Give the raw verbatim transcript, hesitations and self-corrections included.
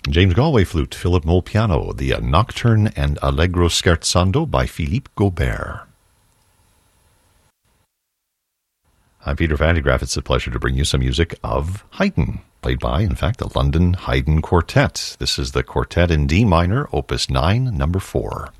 James Galway flute, Philip Moll piano, the uh, Nocturne and Allegro Scherzando by Philippe Gaubert. I'm Peter Van de Graaff. It's a pleasure to bring you some music of Haydn, played by, in fact, the London Haydn Quartet. This is the Quartet in D minor, opus nine, number four.